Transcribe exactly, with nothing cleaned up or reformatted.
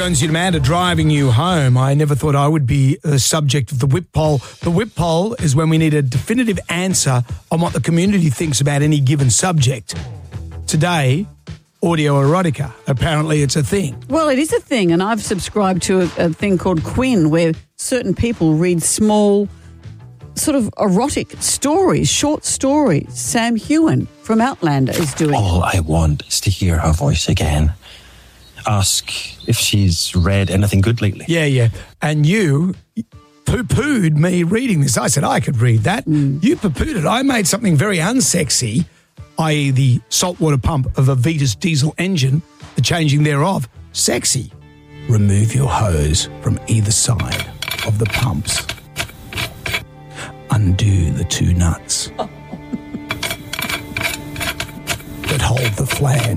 Jonesy and Amanda driving you home. I never thought I would be the subject of the whip poll. The whip poll is when we need a definitive answer on what the community thinks about any given subject. Today, audio erotica. Apparently it's a thing. Well, it is a thing, and I've subscribed to a, a thing called Quinn, where certain people read small, sort of erotic stories, short stories. Sam Hewen from Outlander is doing All it. I want is to hear her voice again. Ask if she's read anything good lately. Yeah, yeah. And you poo-pooed me reading this. I said I could read that. Mm. You poo-pooed it. I made something very unsexy, that is the saltwater pump of a Vetus diesel engine, the changing thereof, sexy. Remove your hose from either side of the pumps. Undo the two nuts that hold the flange.